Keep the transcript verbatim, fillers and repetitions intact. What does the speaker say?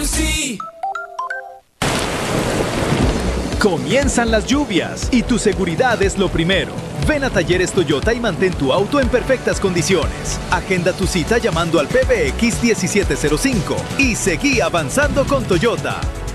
Sí. Comienzan las lluvias y tu seguridad es lo primero. Ven a Talleres Toyota y mantén tu auto en perfectas condiciones. Agenda tu cita llamando al P B X diecisiete cero cinco y seguí avanzando con Toyota.